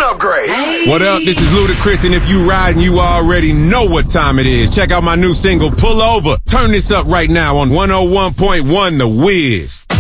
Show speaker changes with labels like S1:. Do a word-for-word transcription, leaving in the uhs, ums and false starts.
S1: upgrade. Hey.
S2: What up? This is Ludacris, and if you riding, you already know what time it is. Check out my new single, Pull Over. Turn this up right now on one oh one point one The Wiz.